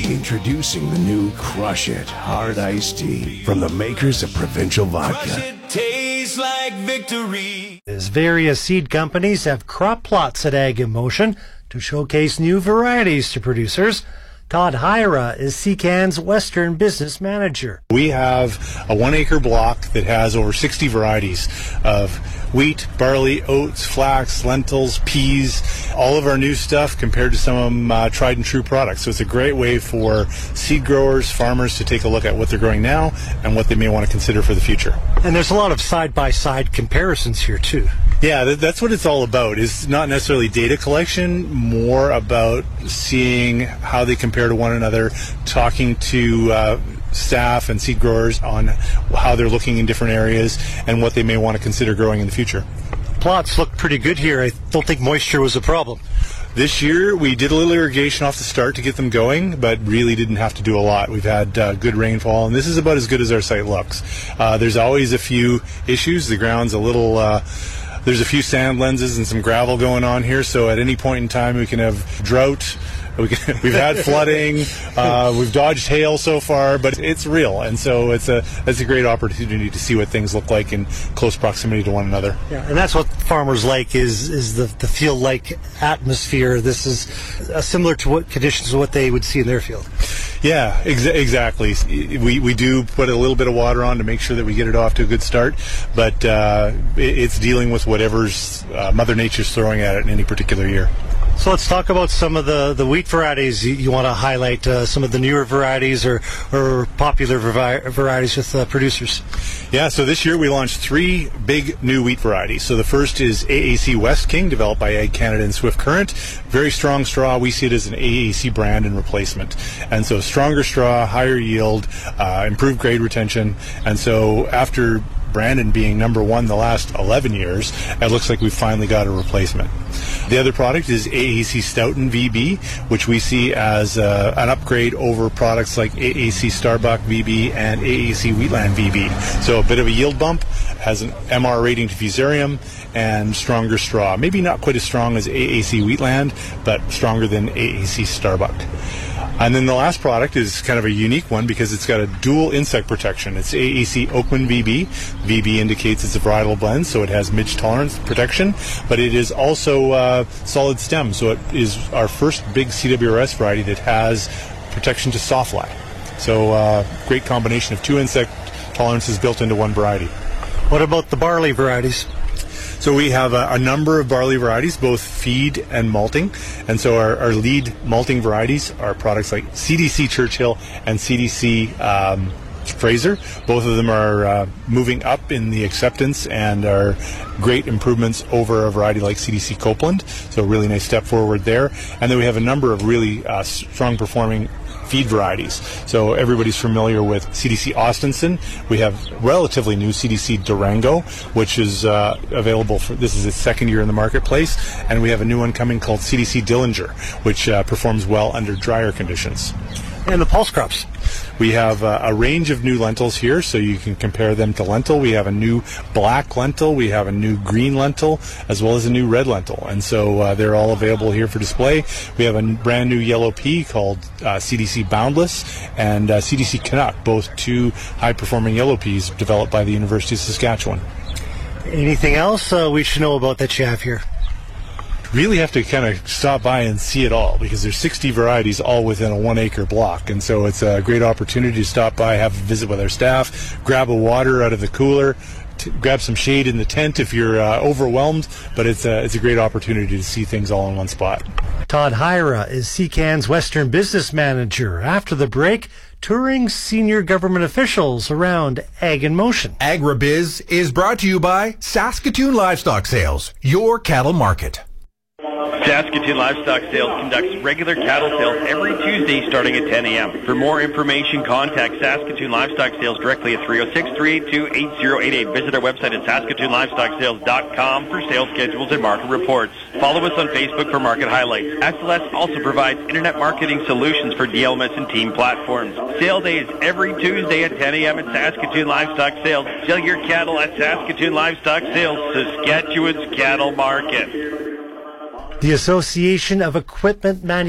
Introducing the new Crush It Hard Iced Tea from the makers of Provincial Vodka. Tastes like victory. As various seed companies have crop plots at Ag in Motion to showcase new varieties to producers. Todd Hyra is CCAN's Western Business Manager. We have a 1 acre block that has over 60 varieties of wheat, barley, oats, flax, lentils, peas, all of our new stuff compared to some tried and true products. So it's a great way for seed growers, farmers to take a look at what they're growing now and what they may want to consider for the future. And there's a lot of side-by-side comparisons here too. Yeah, that's what it's all about. It's not necessarily data collection, more about seeing how they compare to one another, talking to staff and seed growers on how they're looking in different areas and what they may want to consider growing in the future. Plots look pretty good here. I don't think moisture was a problem. This year we did a little irrigation off the start to get them going, but really didn't have to do a lot. We've had good rainfall, and this is about as good as our site looks. There's always a few issues. The ground's a little... there's a few sand lenses and some gravel going on here, so at any point in time we can have drought. We've had flooding. We've dodged hail so far, but it's real, and so it's a great opportunity to see what things look like in close proximity to one another. Yeah, and that's what farmers like is the field-like atmosphere. This is similar to what conditions what they would see in their field. Yeah, exactly. We do put a little bit of water on to make sure that we get it off to a good start, but it's dealing with whatever's Mother Nature's throwing at it in any particular year. So let's talk about some of the wheat varieties you want to highlight, some of the newer varieties or popular varieties with producers. Yeah, so this year we launched 3 big new wheat varieties. So the first is AAC West King, developed by Ag Canada and Swift Current. Very strong straw. We see it as an AAC brand and replacement. And so stronger straw, higher yield, improved grade retention. And so after Brandon being number 1 the last 11 years, it looks like we've finally got a replacement. The other product is AAC Stoughton VB, which we see as an upgrade over products like AAC Starbuck VB and AAC Wheatland VB. So a bit of a yield bump, has an MR rating to Fusarium, and stronger straw. Maybe not quite as strong as AAC Wheatland, but stronger than AAC Starbuck. And then the last product is kind of a unique one because it's got a dual insect protection. It's AAC Oakman VB. VB indicates it's a varietal blend, so it has midge tolerance protection, but it is also solid stem, so it is our first big CWRS variety that has protection to sawfly. So great combination of 2 insect tolerances built into one variety. What about the barley varieties? So we have a number of barley varieties, both feed and malting. And so our lead malting varieties are products like CDC Churchill and CDC Fraser. Both of them are moving up in the acceptance and are great improvements over a variety like CDC Copeland. So a really nice step forward there. And then we have a number of really strong performing feed varieties. So everybody's familiar with CDC Austinson. We have relatively new CDC Durango, which is available for, this is its 2nd year in the marketplace, and we have a new one coming called CDC Dillinger, which performs well under drier conditions. And the pulse crops. We have a range of new lentils here, so you can compare them to lentil. We have a new black lentil, we have a new green lentil, as well as a new red lentil. And so they're all available here for display. We have a brand new yellow pea called CDC Boundless and CDC Canuck, both 2 high-performing yellow peas developed by the University of Saskatchewan. Anything else we should know about that you have here? Really have to kind of stop by and see it all because there's 60 varieties all within a 1 acre block, and so it's a great opportunity to stop by, have a visit with our staff, grab a water out of the cooler, grab some shade in the tent if you're overwhelmed, but it's a great opportunity to see things all in one spot. Todd Hyra is CCAN's Western Business Manager. After the break, touring senior government officials around Ag in Motion. AgriBiz is brought to you by Saskatoon Livestock Sales, your cattle market. Saskatoon Livestock Sales conducts regular cattle sales every Tuesday starting at 10 a.m. For more information, contact Saskatoon Livestock Sales directly at 306-382-8088. Visit our website at saskatoonlivestocksales.com for sales schedules and market reports. Follow us on Facebook for market highlights. SLS also provides internet marketing solutions for DLMS and team platforms. Sale day is every Tuesday at 10 a.m. at Saskatoon Livestock Sales. Sell your cattle at Saskatoon Livestock Sales, Saskatchewan's cattle market. The Association of Equipment Manufacturers